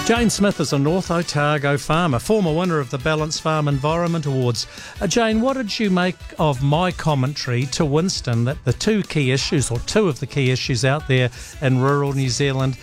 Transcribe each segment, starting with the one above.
Jane Smith is a North Otago farmer, former winner of the Balanced Farm Environment Awards. Jane, what did you make of my commentary to Winston that the two of the key issues out there in rural New Zealand,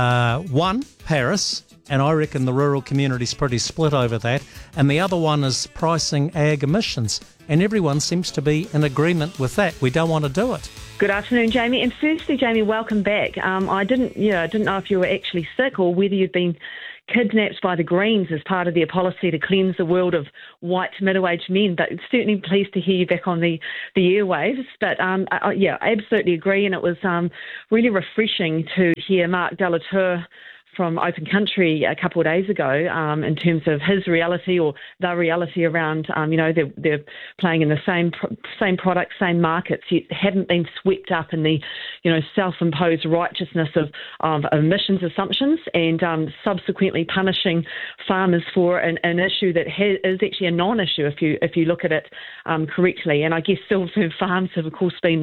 one, Paris, and I reckon the rural community's pretty split over that, and the other one is pricing ag emissions, and everyone seems to be in agreement with that. We don't want to do it. Good afternoon, Jamie. And firstly, Jamie, welcome back. I didn't know if you were actually sick or whether you'd been kidnapped by the Greens as part of their policy to cleanse the world of white middle-aged men. But certainly pleased to hear you back on the airwaves. But I absolutely agree, and it was really refreshing to hear Mark de la Tour from Open Country a couple of days ago in terms of his reality or the reality around, they're playing in the same product, same markets, yet haven't been swept up in the, self-imposed righteousness of emissions assumptions and subsequently punishing farmers for an issue that is actually a non-issue if you look at it correctly. And I guess Silverfern Farms have, of course, been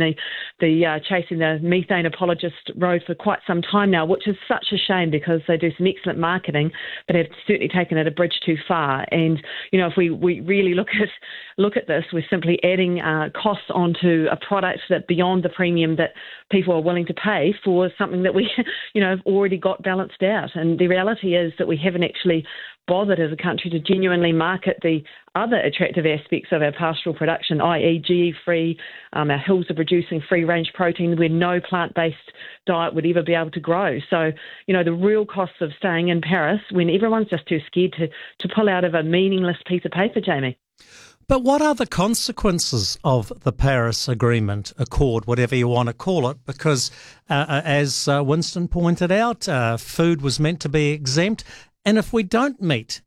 the chasing the methane apologist road for quite some time now, which is such a shame because they do some excellent marketing, but have certainly taken it a bridge too far. And if we really look at this, we're simply adding costs onto a product that beyond the premium that people are willing to pay for something that we have already got balanced out. And the reality is that we haven't actually bothered as a country to genuinely market the other attractive aspects of our pastoral production, i.e. GE-free, our hills are producing free-range protein where no plant-based diet would ever be able to grow. So, the real costs of staying in Paris when everyone's just too scared to pull out of a meaningless piece of paper, Jamie. But what are the consequences of the Paris Agreement, Accord, whatever you want to call it? Because as Winston pointed out, food was meant to be exempt. And if we don't meet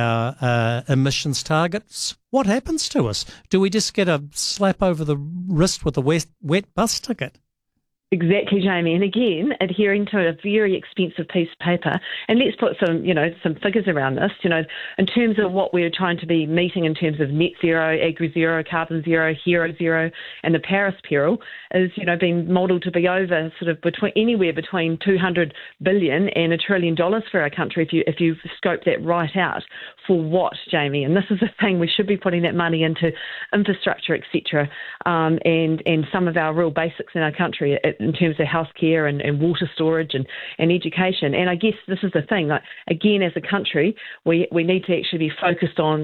our emissions targets, what happens to us? Do we just get a slap over the wrist with a wet bus ticket? Exactly, Jamie. And again, adhering to a very expensive piece of paper. And let's put some figures around this, in terms of what we're trying to be meeting in terms of net zero, agri-zero, carbon zero, hero zero, and the Paris peril is, being modelled to be over anywhere between 200 billion and $1 trillion for our country if you scope that right out. For what, Jamie? And this is the thing, we should be putting that money into infrastructure, etc., and some of our real basics in our country in terms of healthcare and water storage and education. And I guess this is the thing, again, as a country, we need to actually be focused on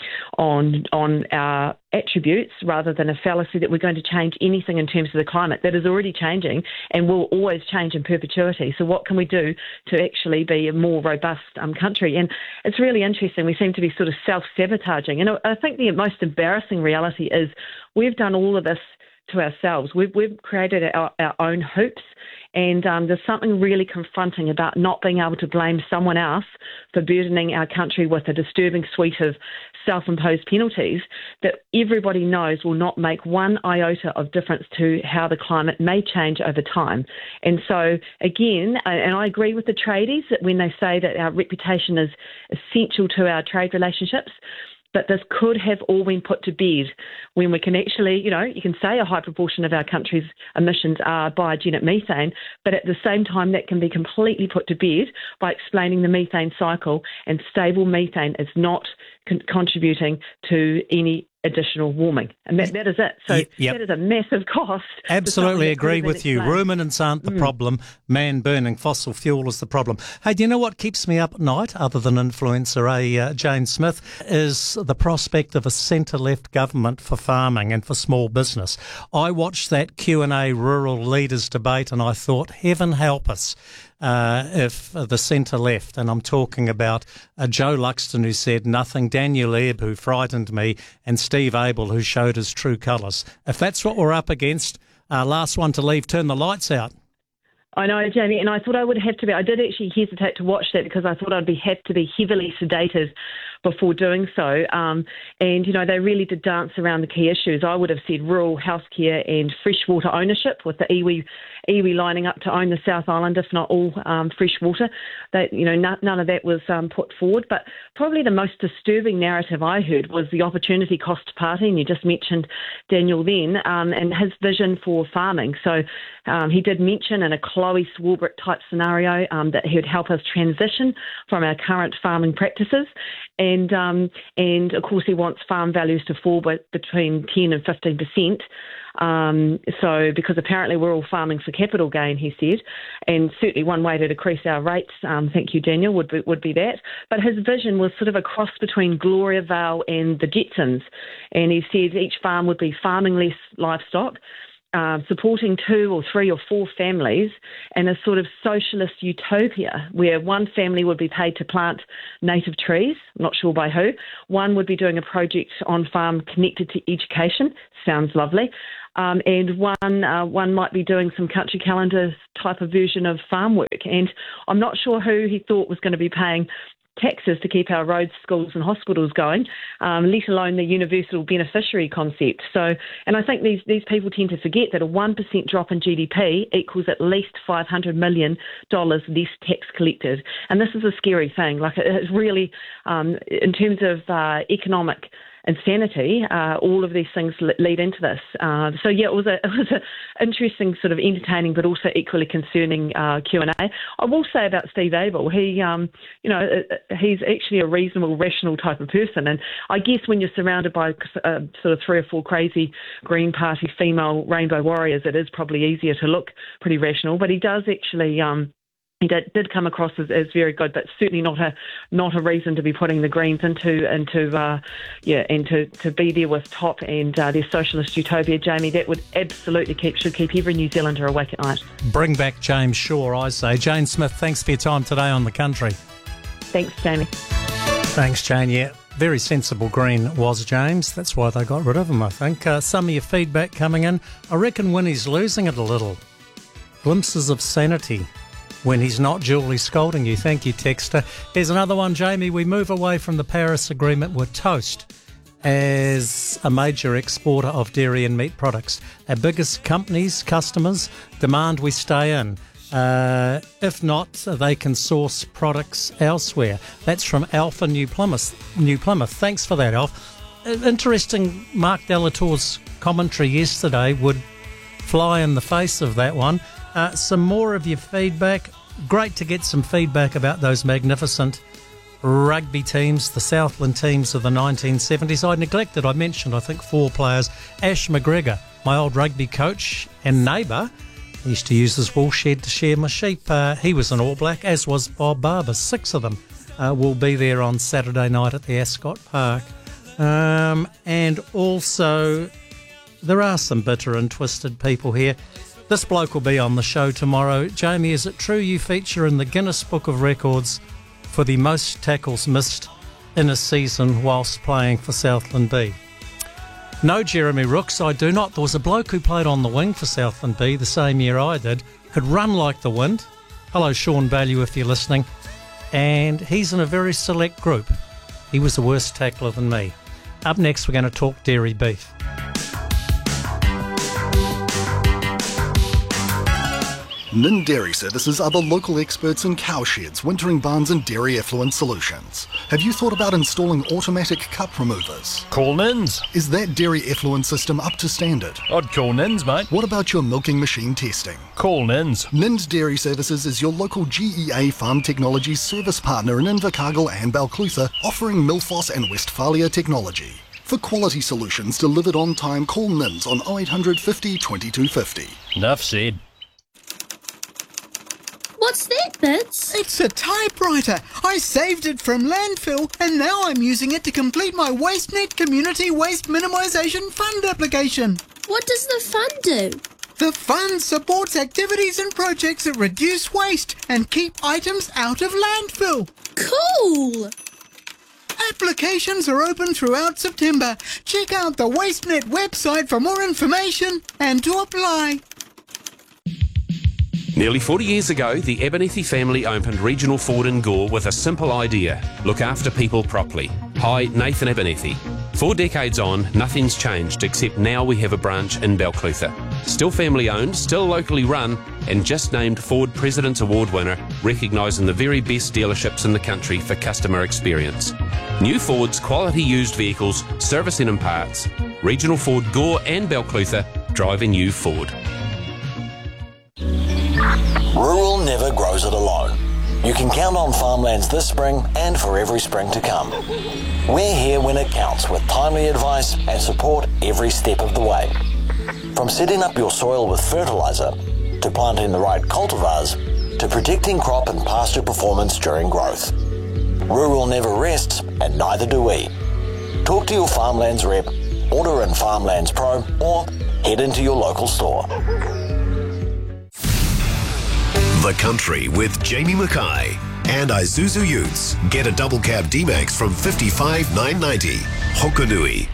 our attributes rather than a fallacy that we're going to change anything in terms of the climate that is already changing and will always change in perpetuity. So what can we do to actually be a more robust country? And it's really interesting. We seem to be sort of self-sabotaging. And I think the most embarrassing reality is we've done all of this to ourselves. We've created our own hoops, and there's something really confronting about not being able to blame someone else for burdening our country with a disturbing suite of self-imposed penalties that everybody knows will not make one iota of difference to how the climate may change over time. And so, again, and I agree with the tradies that when they say that our reputation is essential to our trade relationships, but this could have all been put to bed when we can actually, you can say a high proportion of our country's emissions are biogenic methane, but at the same time that can be completely put to bed by explaining the methane cycle, and stable methane is not contributing to any additional warming. And that is it. So That is a massive cost. Absolutely agree with you. Ruminants aren't the problem. Man burning fossil fuel is the problem. Hey, do you know what keeps me up at night, other than influencer Jane Smith, is the prospect of a centre-left government for farming and for small business. I watched that Q&A rural leaders debate and I thought, heaven help us. If the centre left, and I'm talking about Joe Luxton, who said nothing, Daniel Ebb, who frightened me, and Steve Abel, who showed his true colours. If that's what we're up against, last one to leave, turn the lights out. I know, Jamie, and I thought I would have to be. I did actually hesitate to watch that because I thought I'd have to be heavily sedated before doing so. And, they really did dance around the key issues. I would have said rural healthcare and freshwater ownership with the iwi iwi lining up to own the South Island, if not all fresh water. That, none of that was put forward. But probably the most disturbing narrative I heard was the opportunity cost party, and you just mentioned Daniel then, and his vision for farming. So he did mention in a Chloe Swarbrick type scenario that he would help us transition from our current farming practices, and of course he wants farm values to fall between 10 and 15%. So because apparently we're all farming for capital gain, he said, and certainly one way to decrease our rates, thank you Daniel, would be that. But his vision was sort of a cross between Gloria Vale and the Jetsons, and he said each farm would be farming less livestock, supporting 2 or 3 or 4 families in a sort of socialist utopia where one family would be paid to plant native trees, not sure by who. One would be doing a project on farm connected to education, sounds lovely. And one might be doing some country calendar type of version of farm work. And I'm not sure who he thought was going to be paying taxes to keep our roads, schools and hospitals going, let alone the universal beneficiary concept. So, and I think these people tend to forget that a 1% drop in GDP equals at least $500 million less tax collected. And this is a scary thing. Like, it's really, in terms of economic insanity, all of these things lead into this. So yeah, it was a interesting, sort of entertaining, but also equally concerning Q&A. I will say about Steve Abel, he, he's actually a reasonable, rational type of person, and I guess when you're surrounded by sort of 3 or 4 crazy Green Party female rainbow warriors, it is probably easier to look pretty rational. But he does actually. He did come across as very good, but certainly not a reason to be putting the Greens and to be there with Top and their socialist utopia, Jamie. That would absolutely should keep every New Zealander awake at night. Bring back James Shaw, I say. Jane Smith, thanks for your time today on The Country. Thanks, Jamie. Thanks, Jane. Yeah, very sensible Green was James. That's why they got rid of him, I think. Some of your feedback coming in. I reckon Winnie's losing it a little. Glimpses of sanity when he's not duly scolding you. Thank you, Texter. Here's another one, Jamie. We move away from the Paris Agreement with toast as a major exporter of dairy and meat products. Our biggest customers demand we stay in. If not, they can source products elsewhere. That's from Alf in New Plymouth. Thanks for that, Alf. Interesting, Mark Delatour's commentary yesterday would fly in the face of that one. Some more of your feedback. Great to get some feedback about those magnificent rugby teams, the Southland teams of the 1970s. I mentioned, I think, 4 players. Ash McGregor, my old rugby coach and neighbour, he used to use his wool shed to shear my sheep. He was an All Black, as was Bob Barber. 6 of them will be there on Saturday night at the Ascot Park. And also, there are some bitter and twisted people here. This bloke will be on the show tomorrow. Jamie, is it true you feature in the Guinness Book of Records for the most tackles missed in a season whilst playing for Southland B? No, Jeremy Rooks, I do not. There was a bloke who played on the wing for Southland B the same year I did, could run like the wind. Hello, Sean Value, if you're listening. And he's in a very select group. He was a worse tackler than me. Up next, we're going to talk dairy beef. Nin Dairy Services are the local experts in cowsheds, wintering barns and dairy effluent solutions. Have you thought about installing automatic cup removers? Call Nins. Is that dairy effluent system up to standard? I'd call Nins, mate. What about your milking machine testing? Call Nins. Nins Dairy Services is your local GEA Farm Technologies service partner in Invercargill and Balclutha, offering Milfos and Westphalia technology. For quality solutions delivered on time, call Nins on 0800 50 2250. Enough said. What's that, Bits? It's a typewriter. I saved it from landfill and now I'm using it to complete my WasteNet Community Waste Minimisation Fund application. What does the fund do? The fund supports activities and projects that reduce waste and keep items out of landfill. Cool! Applications are open throughout September. Check out the WasteNet website for more information and to apply. Nearly 40 years ago, the Abernethy family opened Regional Ford in Gore with a simple idea: look after people properly. Hi, Nathan Abernethy. 4 decades on, nothing's changed except now we have a branch in Balclutha. Still family owned, still locally run, and just named Ford President's Award winner, recognising the very best dealerships in the country for customer experience. New Ford's quality used vehicles, servicing and parts. Regional Ford Gore and Balclutha, driving you Ford. Rural never grows it alone. You can count on Farmlands this spring and for every spring to come. We're here when it counts with timely advice and support every step of the way. From setting up your soil with fertiliser, to planting the right cultivars, to protecting crop and pasture performance during growth. Rural never rests, and neither do we. Talk to your Farmlands rep, order in Farmlands Pro, or head into your local store. The Country with Jamie Mackay and Isuzu Utes. Get a double cab D-Max from $55,990. Hokonui.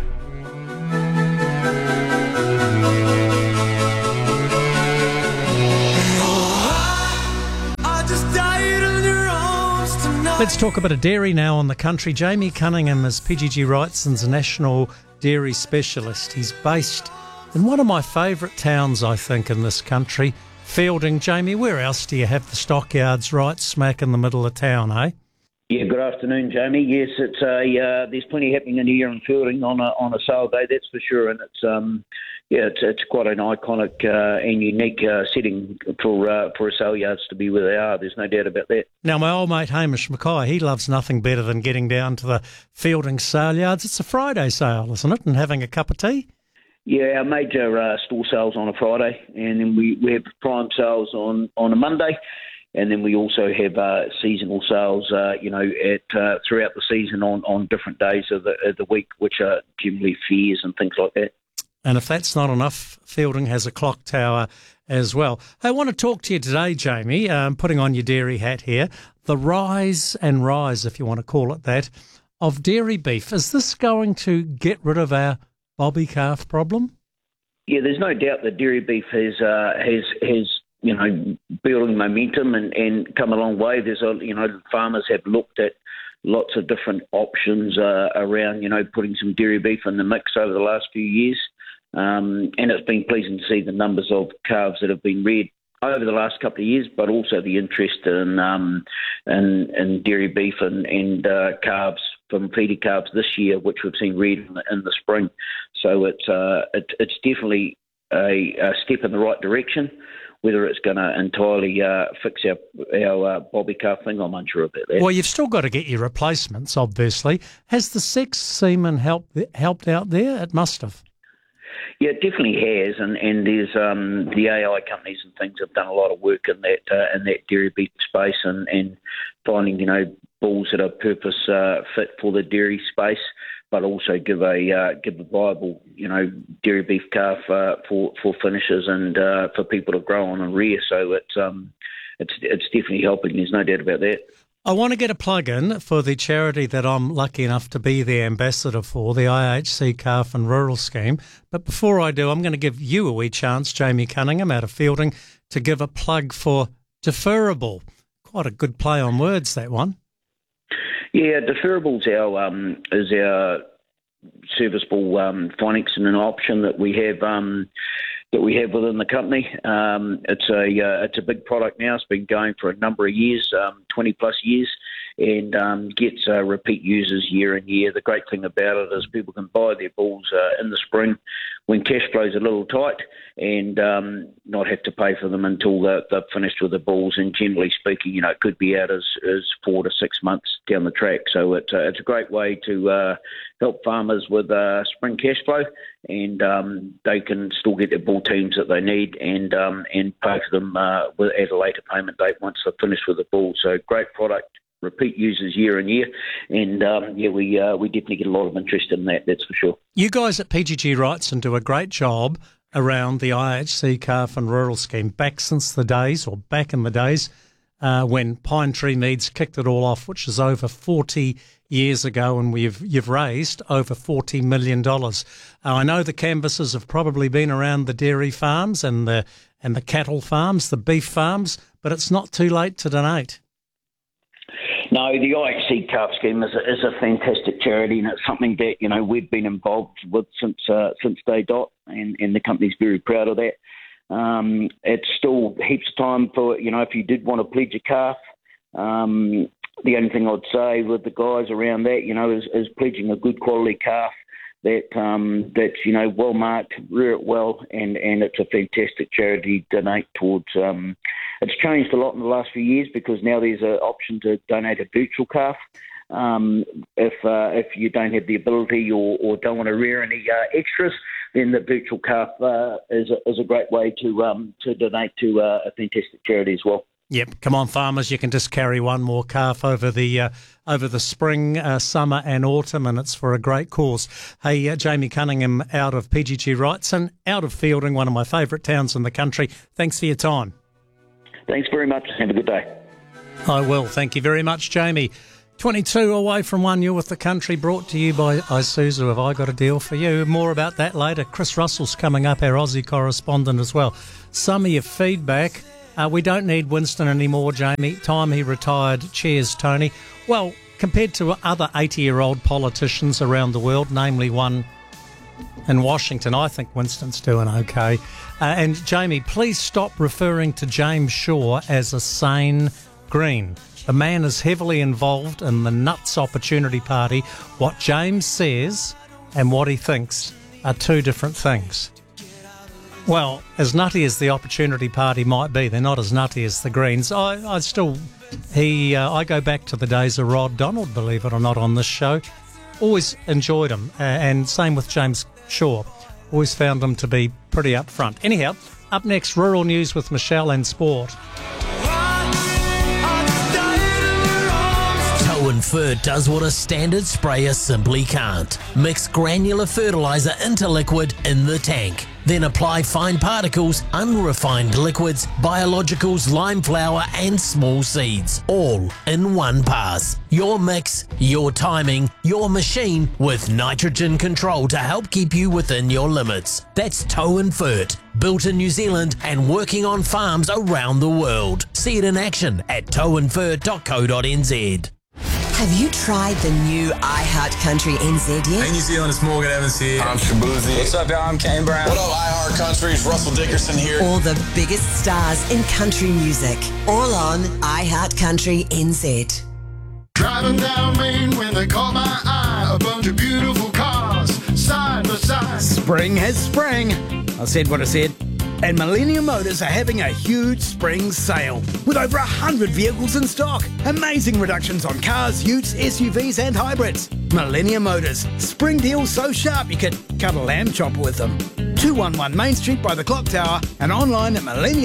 Let's talk a bit of dairy now on The Country. Jamie Cunningham is PGG Wrightson's national dairy specialist. He's based in one of my favourite towns, I think, in this country, Feilding. Jamie, where else do you have the stockyards right smack in the middle of town, eh? Yeah, good afternoon, Jamie. Yes, it's there's plenty happening in here in Feilding on a sale day, that's for sure, and it's quite an iconic and unique setting for a sale yards to be where they are. There's no doubt about that. Now, my old mate Hamish Mackay, he loves nothing better than getting down to the Feilding sale yards. It's a Friday sale, isn't it? And having a cup of tea. Yeah, our major store sales on a Friday, and then we have prime sales on a Monday. And then we also have seasonal sales, throughout the season on different days of the week, which are generally fairs and things like that. And if that's not enough, Feilding has a clock tower as well. I want to talk to you today, Jamie, putting on your dairy hat here, the rise, if you want to call it that, of dairy beef. Is this going to get rid of our bobby calf problem? Yeah, there's no doubt that dairy beef has building momentum and come a long way. There's farmers have looked at lots of different options around, putting some dairy beef in the mix over the last few years. And it's been pleasing to see the numbers of calves that have been reared over the last couple of years, but also the interest in dairy beef and calves from feeder calves this year, which we've seen reared in the spring. So it's definitely a step in the right direction. Whether it's going to entirely fix our bobby calf thing, I'm unsure about that. Well, you've still got to get your replacements, obviously. Has the sex semen helped out there? It must have. Yeah, it definitely has, and there's the AI companies and things have done a lot of work in that dairy beef space and finding bulls that are purpose fit for the dairy space, but also give a viable dairy beef calf for finishers and for people to grow on and rear. So it's definitely helping. There's no doubt about that. I want to get a plug in for the charity that I'm lucky enough to be the ambassador for, the IHC Calf and Rural Scheme. But before I do, I'm going to give you a wee chance, Jamie Cunningham out of Feilding, to give a plug for Deferrable. Quite a good play on words, that one. Yeah, Deferrable is our serviceable financing and option that we have within the company. It's a big product now. It's been going for a number of years, 20 plus years, and gets repeat users year in year. The great thing about it is people can buy their bulls in the spring when cash flow's a little tight and not have to pay for them until they're finished with the bulls. And generally speaking, it could be out as 4 to 6 months down the track. So it's a great way to help farmers with spring cash flow, and they can still get their bull teams that they need and pay for them at a later payment date once they're finished with the bull. So great product. Repeat users year in year, and we definitely get a lot of interest in that, that's for sure. You guys at PGG Wrightson do a great job around the IHC Calf and Rural Scheme back in the days when Pine Tree Meads kicked it all off, which is over 40 years ago, and you've raised over $40 million. I know the canvassers have probably been around the dairy farms and the cattle farms, the beef farms, but it's not too late to donate. No, the IHC Calf Scheme is a fantastic charity, and it's something that we've been involved with since day dot, and the company's very proud of that. It's still heaps of time for, if you did want to pledge a calf. The only thing I'd say with the guys around that, is pledging a good quality calf that's well marked, rear it well, and it's a fantastic charity to donate towards. It's changed a lot in the last few years because now there's an option to donate a virtual calf. If you don't have the ability or don't want to rear any extras, then the virtual calf is a great way to donate to a fantastic charity as well. Yep, come on, farmers! You can just carry one more calf over the spring, summer, and autumn, and it's for a great cause. Hey, Jamie Cunningham out of PGG Wrightson, out of Fielding, one of my favourite towns in the country. Thanks for your time. Thanks very much. Have a good day. I will. Thank you very much, Jamie. 22 away from 1, you're with the country, brought to you by Isuzu. Have I got a deal for you? More about that later. Chris Russell's coming up, our Aussie correspondent as well. Some of your feedback. We don't need Winston anymore, Jamie. Time he retired. Cheers, Tony. Well, compared to other 80-year-old politicians around the world, namely one in Washington, I think Winston's doing okay. And Jamie, please stop referring to James Shaw as a sane Green. The man is heavily involved in the Nuts Opportunity Party. What James says and what he thinks are two different things. Well, as nutty as the Opportunity Party might be, they're not as nutty as the Greens. I go back to the days of Rod Donald, believe it or not, on this show. Always enjoyed him, and same with James Shaw. Always found him to be pretty upfront. Anyhow, up next, Rural News with Michelle and Sport. Towen Fert does what a standard sprayer simply can't. Mix granular fertiliser into liquid in the tank. Then apply fine particles, unrefined liquids, biologicals, lime flour and small seeds. All in one pass. Your mix, your timing, your machine with nitrogen control to help keep you within your limits. That's Towen Fert. Built in New Zealand and working on farms around the world. See it in action at towenfert.co.nz. Have you tried the new iHeart Country NZ yet? Hey New Zealand, it's Morgan Evans here. I'm Shabuzi. What's up, y'all? I'm Kane Brown. What up, iHeart Country? It's Russell Dickerson here. All the biggest stars in country music. All on iHeart Country NZ. Driving down Main when they caught my eye. A bunch of beautiful cars, side by side. Spring has sprang. I said what I said. And Millennium Motors are having a huge spring sale with over 100 vehicles in stock. Amazing reductions on cars, utes, SUVs and hybrids. Millennium Motors. Spring deals so sharp you could cut a lamb chopper with them. 211 Main Street by the Clock Tower and online at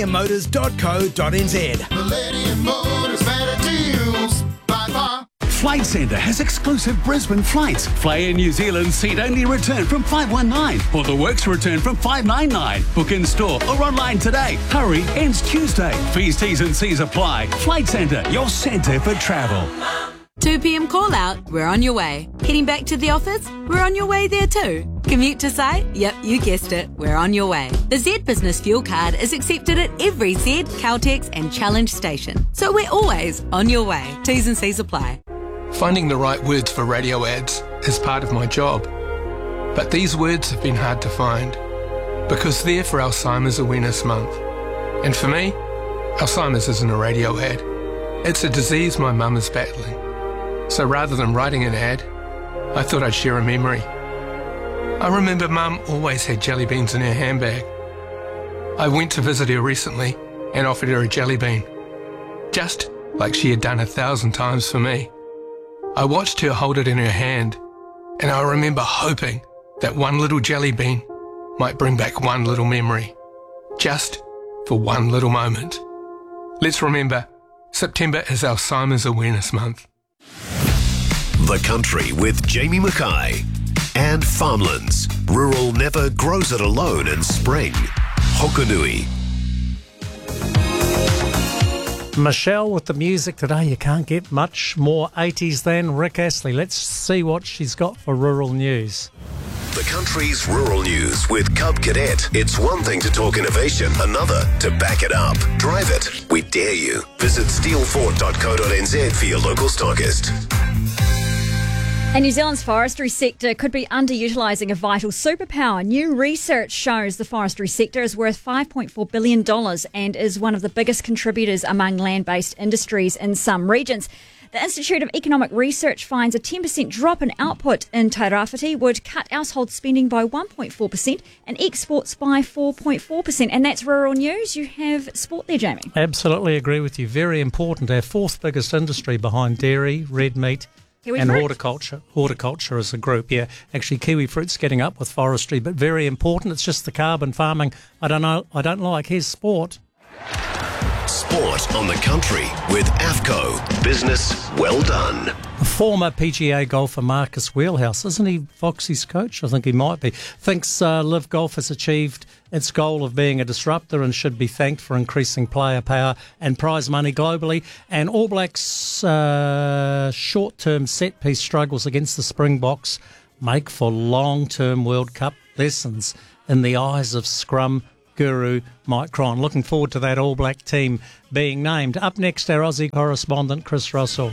millenniummotors.co.nz. Millennium Motors, better deals by far. Flight Centre has exclusive Brisbane flights. Fly Air New Zealand seat-only return from $519 or the Works return from $599. Book in store or online today. Hurry, ends Tuesday. Fees, T's and C's apply. Flight Centre, your centre for travel. 2 p.m. call out, we're on your way. Heading back to the office, we're on your way there too. Commute to site? Yep, you guessed it, we're on your way. The Z Business Fuel Card is accepted at every Z, Caltex and Challenge station. So we're always on your way. T's and C's apply. Finding the right words for radio ads is part of my job. But these words have been hard to find because they're for Alzheimer's Awareness Month. And for me, Alzheimer's isn't a radio ad. It's a disease my mum is battling. So rather than writing an ad, I thought I'd share a memory. I remember Mum always had jelly beans in her handbag. I went to visit her recently and offered her a jelly bean, just like she had done 1,000 times for me. I watched her hold it in her hand, and I remember hoping that one little jelly bean might bring back one little memory, just for one little moment. Let's remember, September is Alzheimer's Awareness Month. The Country with Jamie Mackay and Farmlands. Rural never grows it alone in spring. Hokonui. Michelle with the music today. You can't get much more 80s than Rick Astley. Let's see what she's got for rural news. The Country's Rural News with Cub Cadet. It's one thing to talk innovation, another to back it up. Drive it. We dare you. Visit steelfort.co.nz for your local stockist. And New Zealand's forestry sector could be underutilising a vital superpower. New research shows the forestry sector is worth $5.4 billion and is one of the biggest contributors among land-based industries in some regions. The Institute of Economic Research finds a 10% drop in output in Tairāwhiti would cut household spending by 1.4% and exports by 4.4%. And that's Rural News. You have sport there, Jamie. Absolutely agree with you. Very important. Our fourth biggest industry behind dairy, red meat, and horticulture. Horticulture as a group, yeah. Actually, kiwi fruit's getting up with forestry, but very important. It's just the carbon farming I don't like. Here's sport. Sport on the Country with AFCO. Business well done. Former PGA golfer Marcus Wheelhouse, isn't he Foxy's coach? I think he might be. Thinks Live Golf has achieved its goal of being a disruptor and should be thanked for increasing player power and prize money globally. And All Blacks' short-term set-piece struggles against the Springboks make for long-term World Cup lessons in the eyes of scrum guru Mike Cron. Looking forward to that All Black team being named. Up next, our Aussie correspondent Chris Russell.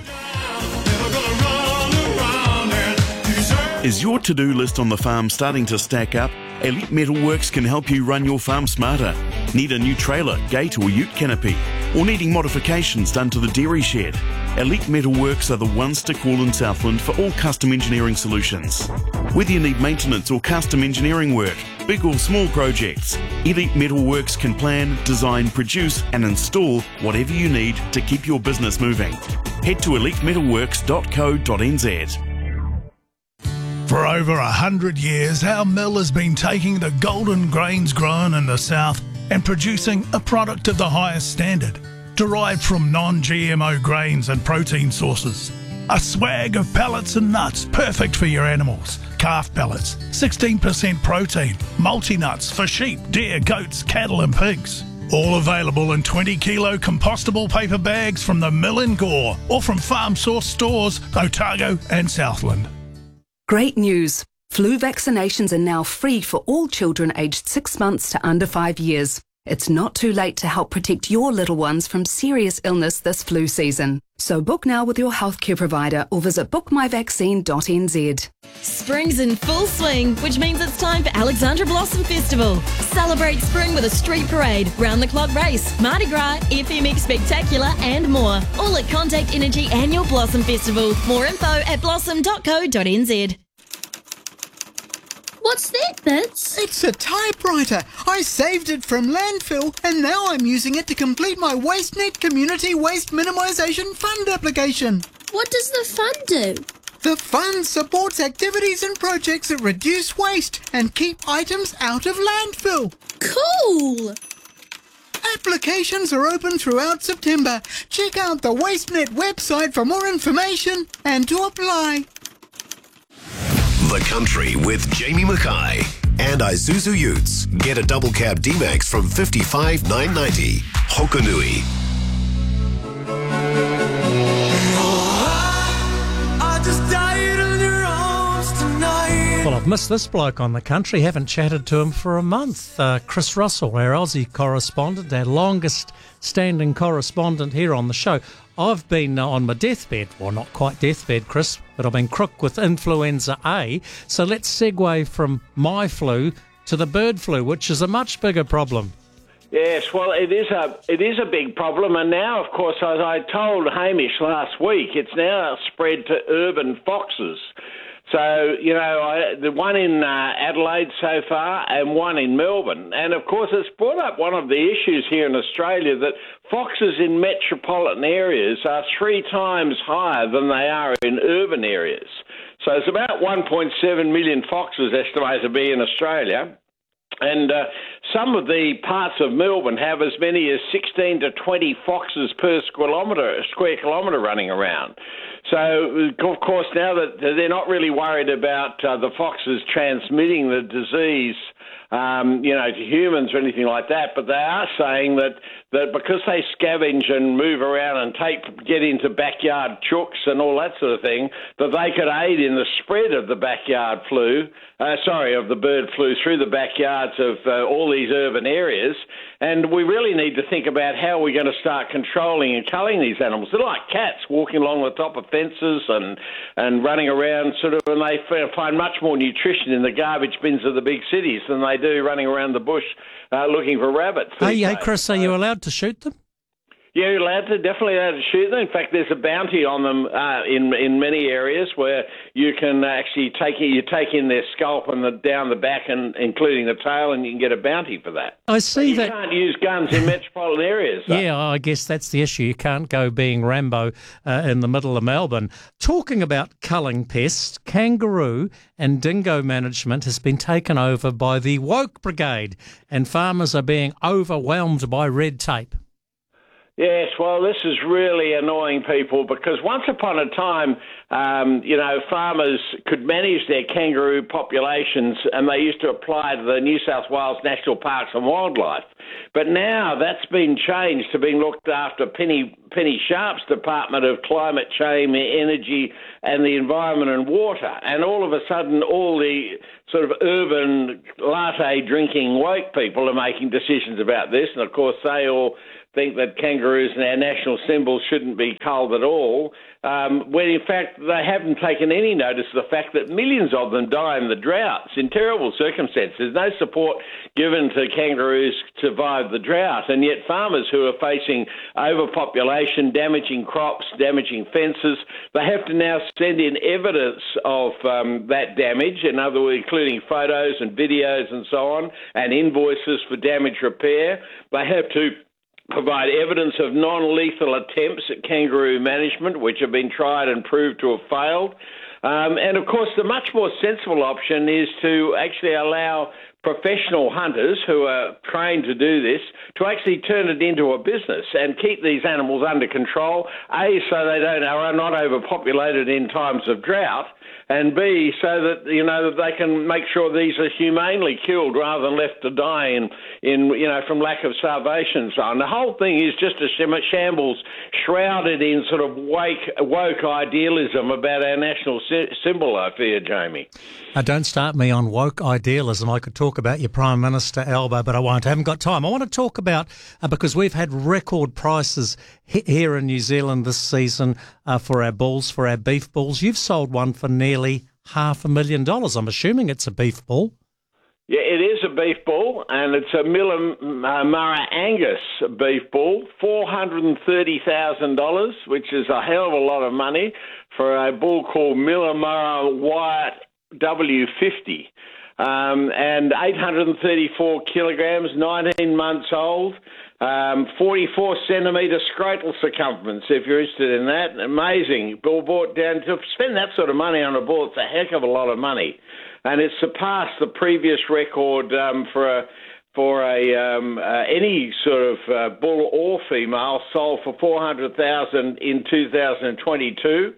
Is your to-do list on the farm starting to stack up? Elite Metalworks can help you run your farm smarter. Need a new trailer, gate or ute canopy? Or needing modifications done to the dairy shed? Elite Metalworks are the ones to call in Southland for all custom engineering solutions. Whether you need maintenance or custom engineering work, big or small projects, Elite Metalworks can plan, design, produce and install whatever you need to keep your business moving. Head to elitemetalworks.co.nz. For over 100 years, our mill has been taking the golden grains grown in the south and producing a product of the highest standard, derived from non-GMO grains and protein sources. A swag of pellets and nuts perfect for your animals. Calf pellets, 16% protein, multi-nuts for sheep, deer, goats, cattle and pigs. All available in 20-kilo compostable paper bags from the mill in Gore or from Farm Source stores, Otago and Southland. Great news! Flu vaccinations are now free for all children aged 6 months to under 5 years. It's not too late to help protect your little ones from serious illness this flu season. So book now with your healthcare provider or visit bookmyvaccine.nz. Spring's in full swing, which means it's time for Alexandra Blossom Festival. Celebrate spring with a street parade, round-the-clock race, Mardi Gras, FMX Spectacular and more. All at Contact Energy Annual Blossom Festival. More info at blossom.co.nz. What's that, Bits? It's a typewriter. I saved it from landfill and now I'm using it to complete my WasteNet Community Waste Minimisation Fund application. What does the fund do? The fund supports activities and projects that reduce waste and keep items out of landfill. Cool! Applications are open throughout September. Check out the WasteNet website for more information and to apply. The Country with Jamie Mackay and Isuzu Utes. Get a double cab D-Max from $55,990. Hokanui. Well, I've missed this bloke on the Country. Haven't chatted to him for a month. Chris Russell, our Aussie correspondent, our longest standing correspondent here on the show. I've been on my deathbed. Well, not quite deathbed, Chris, but I've been crook with influenza A. So let's segue from my flu to the bird flu, which is a much bigger problem. Yes, well, it is a big problem. And now, of course, as I told Hamish last week, it's now spread to urban foxes. So, you know, the one in Adelaide so far and one in Melbourne. And, of course, it's brought up one of the issues here in Australia that foxes in metropolitan areas are 3 times higher than they are in urban areas. So it's about 1.7 million foxes estimated to be in Australia. And some of the parts of Melbourne have as many as 16 to 20 foxes per square kilometre running around. So, of course, now that they're not really worried about the foxes transmitting the disease to humans or anything like that. But they are saying that because they scavenge and move around and get into backyard chooks and all that sort of thing, that they could aid in the spread of the backyard flu, of the bird flu through the backyards of all these urban areas. And we really need to think about how we're going to start controlling and culling these animals. They're like cats walking along the top of fences and running around and they find much more nutrition in the garbage bins of the big cities than they do running around the bush looking for rabbits. Hey, Chris, are you allowed to shoot them? Yeah, you're definitely allowed to shoot them. In fact, there's a bounty on them in many areas where you can actually take in their scalp and down the back, and including the tail, and you can get a bounty for that. I see that. You can't use guns in metropolitan areas, though. Yeah, I guess that's the issue. You can't go being Rambo in the middle of Melbourne. Talking about culling pests, kangaroo and dingo management has been taken over by the woke brigade, and farmers are being overwhelmed by red tape. Yes, well, this is really annoying people because once upon a time, farmers could manage their kangaroo populations and they used to apply to the New South Wales National Parks and Wildlife. But now that's been changed to being looked after Penny Sharp's Department of Climate Change, Energy and the Environment and Water. And all of a sudden, all the sort of urban latte-drinking woke people are making decisions about this. And, of course, they all think that kangaroos and our national symbols shouldn't be culled at all, when in fact they haven't taken any notice of the fact that millions of them die in the droughts in terrible circumstances. There's no support given to kangaroos to survive the drought, and yet farmers who are facing overpopulation, damaging crops, damaging fences, they have to now send in evidence of that damage, in other words, including photos and videos and so on, and invoices for damage repair. They have to provide evidence of non-lethal attempts at kangaroo management, which have been tried and proved to have failed. And, of course, the much more sensible option is to actually allow professional hunters who are trained to do this to actually turn it into a business and keep these animals under control, A, so they are not overpopulated in times of drought, and B, so that that they can make sure these are humanely killed rather than left to die from lack of starvation and so on. The whole thing is just a shambles shrouded in sort of woke idealism about our national symbol, I fear, Jamie. Don't start me on woke idealism. I could talk about your Prime Minister, Albo, but I won't. I haven't got time. I want to talk about, because we've had record prices here in New Zealand this season for our bulls, for our beef bulls. You've sold one for nearly $500,000. I'm assuming it's a beef bull. Yeah, it is a beef bull, and it's a Millamurra Angus beef bull, $430,000, which is a hell of a lot of money for a bull called Millamurra Wyatt W50. And 834 kilograms, 19 months old, 44 centimetre scrotal circumference, if you're interested in that. Amazing. Bull bought down. To spend that sort of money on a bull, it's a heck of a lot of money. And it surpassed the previous record for any sort of bull or female sold for $400,000 in 2022.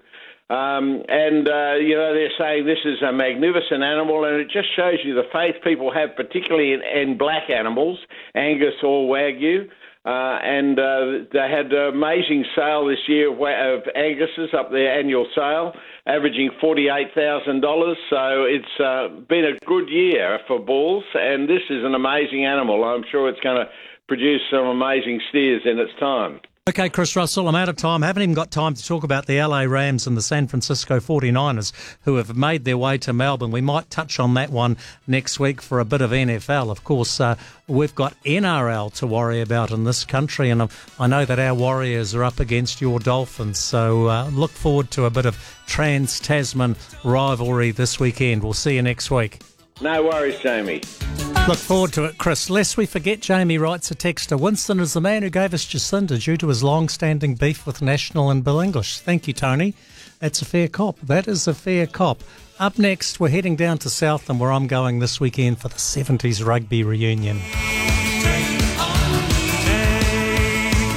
They're saying this is a magnificent animal, and it just shows you the faith people have, particularly in black animals, Angus or Wagyu. They had an amazing sale this year of Angus's, up their annual sale, averaging $48,000. So it's been a good year for bulls, and this is an amazing animal. I'm sure it's going to produce some amazing steers in its time. Okay, Chris Russell, I'm out of time. I haven't even got time to talk about the LA Rams and the San Francisco 49ers who have made their way to Melbourne. We might touch on that one next week for a bit of NFL. Of course, we've got NRL to worry about in this country, and I know that our Warriors are up against your Dolphins, so look forward to a bit of Trans-Tasman rivalry this weekend. We'll see you next week. No worries, Jamie. Look forward to it, Chris. Lest we forget, Jamie writes a texter. Winston is the man who gave us Jacinda due to his long-standing beef with National and Bill English. Thank you, Tony. That's a fair cop. That is a fair cop. Up next, we're heading down to Southland, where I'm going this weekend for the 70s rugby reunion.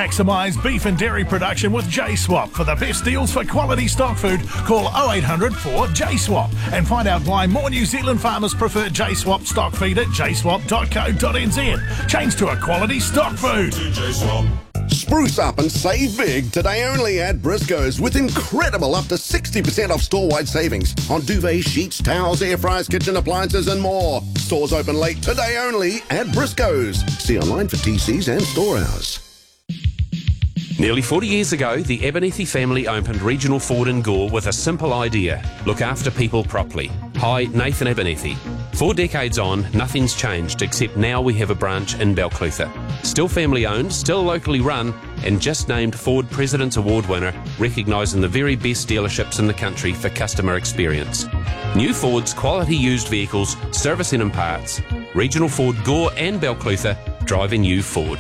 Maximise beef and dairy production with J-Swap. For the best deals for quality stock food, call 0800 4 J-Swap and find out why more New Zealand farmers prefer J-Swap stock feed at jswap.co.nz. Change to a quality stock food. Spruce up and save big today only at Briscoe's with incredible up to 60% off store-wide savings on duvets, sheets, towels, air fryers, kitchen appliances and more. Stores open late today only at Briscoe's. See online for TCs and store hours. Nearly 40 years ago, the Abernethy family opened Regional Ford in Gore with a simple idea: look after people properly. Hi, Nathan Abernethy. 4 decades on, nothing's changed except now we have a branch in Balclutha. Still family owned, still locally run, and just named Ford President's Award winner, recognising the very best dealerships in the country for customer experience. New Ford's quality used vehicles, servicing and parts. Regional Ford Gore and Balclutha, driving you Ford.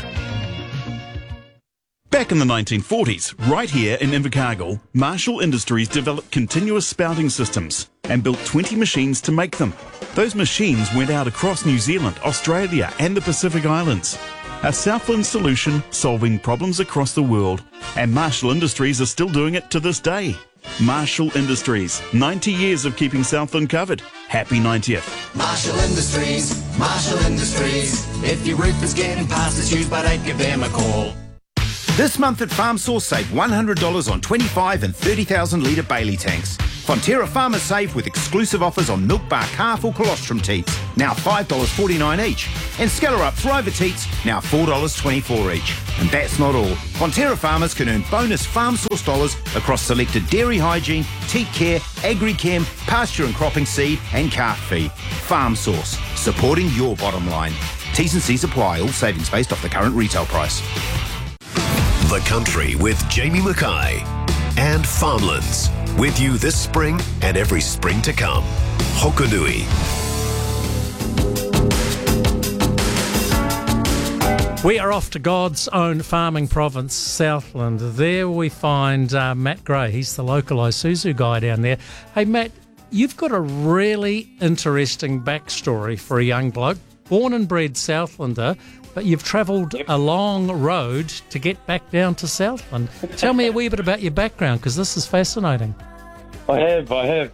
Back in the 1940s, right here in Invercargill, Marshall Industries developed continuous spouting systems and built 20 machines to make them. Those machines went out across New Zealand, Australia and the Pacific Islands. A Southland solution solving problems across the world, and Marshall Industries are still doing it to this day. Marshall Industries, 90 years of keeping Southland covered. Happy 90th. Marshall Industries, Marshall Industries. If your roof is getting past its use by date, give them a call. This month at Farm Source, save $100 on 25 and 30,000 litre Bailey tanks. Fonterra farmers save with exclusive offers on milk bar calf or colostrum teats, now $5.49 each. And Skellerup Thriver teats, now $4.24 each. And that's not all. Fonterra farmers can earn bonus Farm Source dollars across selected dairy hygiene, teat care, agri-chem, pasture and cropping seed and calf feed. Farm Source, supporting your bottom line. T's and C's apply, all savings based off the current retail price. The Country with Jamie Mackay and Farmlands. With you this spring and every spring to come. Hokonui. We are off to God's own farming province, Southland. There we find Matt Gray. He's the local Isuzu guy down there. Hey, Matt, you've got a really interesting backstory for a young bloke. Born and bred Southlander, but you've travelled a long road to get back down to Southland. Tell me a wee bit about your background, because this is fascinating. I have.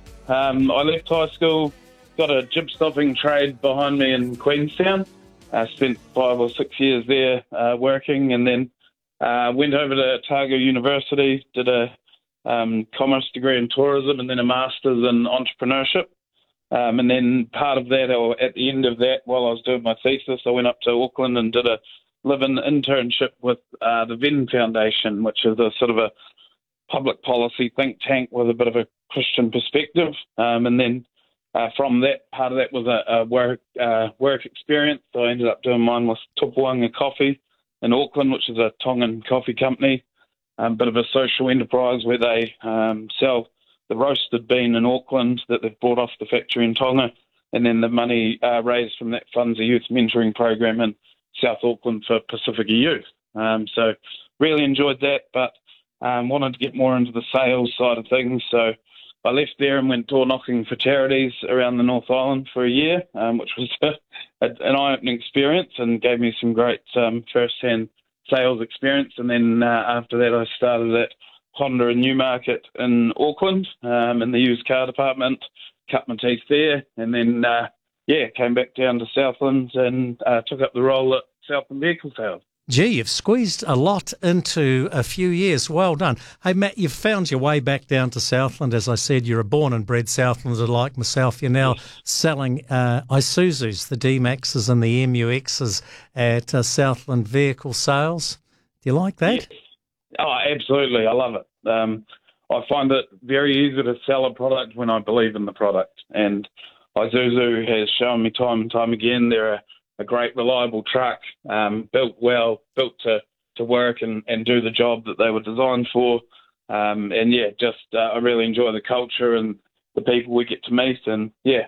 I left high school, got a jib stopping trade behind me in Queenstown. I spent 5 or 6 years there working, and then went over to Otago University, did a commerce degree in tourism, and then a master's in entrepreneurship. And then part of that, or at the end of that, while I was doing my thesis, I went up to Auckland and did a live-in internship with the Venn Foundation, which is a sort of a public policy think tank with a bit of a Christian perspective. And then from that, part of that was a work experience. So I ended up doing mine with Tupawanga Coffee in Auckland, which is a Tongan coffee company, a bit of a social enterprise where they sell the roasted bean in Auckland that they've bought off the factory in Tonga, and then the money raised from that funds a youth mentoring program in South Auckland for Pacifica Youth. So really enjoyed that, but wanted to get more into the sales side of things. So I left there and went door knocking for charities around the North Island for a year, which was an eye-opening experience and gave me some great first-hand sales experience. And then after that, I started at Honda in Newmarket in Auckland, in the used car department, cut my teeth there, and then, came back down to Southland and took up the role at Southland Vehicle Sales. Gee, you've squeezed a lot into a few years. Well done. Hey, Matt, you've found your way back down to Southland. As I said, you're a born and bred Southlander like myself. You're now selling Isuzus, the D-Maxes and the MUXs at Southland Vehicle Sales. Do you like that? Yes. Oh, absolutely. I love it. I find it very easy to sell a product when I believe in the product. And Isuzu has shown me time and time again they're a great, reliable truck, built well, built to work and do the job that they were designed for. I really enjoy the culture and the people we get to meet. And,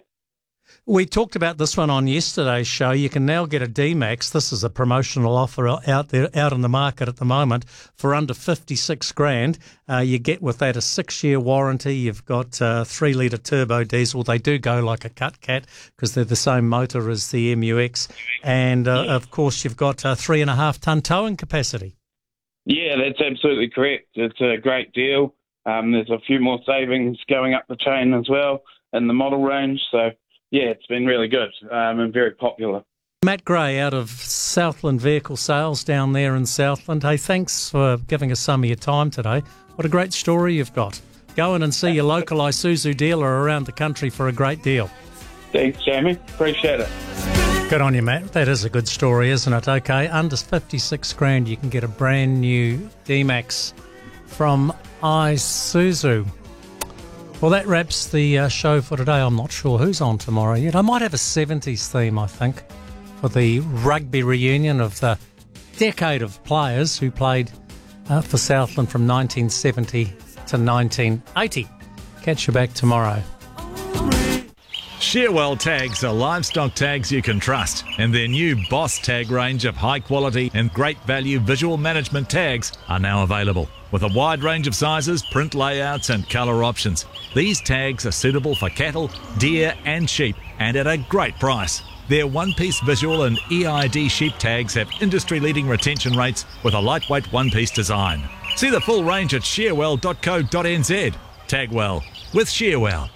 we talked about this one on yesterday's show. You can now get a D-Max. This is a promotional offer out in the market at the moment for under $56,000. You get with that a 6-year warranty. You've got 3-litre turbo diesel. They do go like a Cut Cat because they're the same motor as the MUX. And, of course, you've got 3.5-tonne towing capacity. Yeah, that's absolutely correct. It's a great deal. There's a few more savings going up the chain as well in the model range. So, yeah, it's been really good and very popular. Matt Gray out of Southland Vehicle Sales down there in Southland. Hey, thanks for giving us some of your time today. What a great story you've got. Go in and see your local Isuzu dealer around the country for a great deal. Thanks, Jamie. Appreciate it. Good on you, Matt. That is a good story, isn't it? Okay, under 56 grand, you can get a brand new D-Max from Isuzu. Well, that wraps the show for today. I'm not sure who's on tomorrow yet. I might have a 70s theme, I think, for the rugby reunion of the decade of players who played for Southland from 1970 to 1980. Catch you back tomorrow. Shearwell tags are livestock tags you can trust, and their new Boss tag range of high quality and great value visual management tags are now available. With a wide range of sizes, print layouts and colour options, these tags are suitable for cattle, deer and sheep, and at a great price. Their one-piece visual and EID sheep tags have industry-leading retention rates with a lightweight one-piece design. See the full range at shearwell.co.nz. Tag well with Shearwell.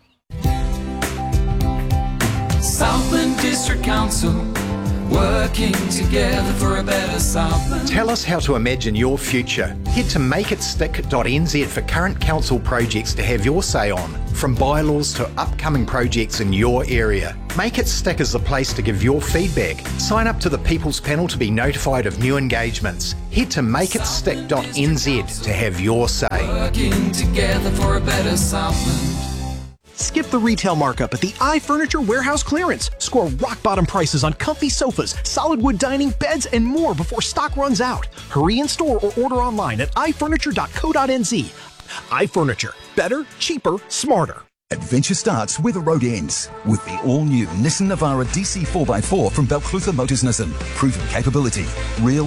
Southland District Council, working together for a better Southland. Tell us how to imagine your future. Head to makeitstick.nz for current council projects to have your say on, from bylaws to upcoming projects in your area. Make It Stick is the place to give your feedback. Sign up to the People's Panel to be notified of new engagements. Head to makeitstick.nz to have your say. Working together for a better Southland. Skip the retail markup at the iFurniture Warehouse Clearance. Score rock-bottom prices on comfy sofas, solid wood dining, beds, and more before stock runs out. Hurry in store or order online at ifurniture.co.nz. iFurniture. Better, cheaper, smarter. Adventure starts where the road ends with the all-new Nissan Navara DC 4x4 from Balclutha Motors Nissan. Proven capability, real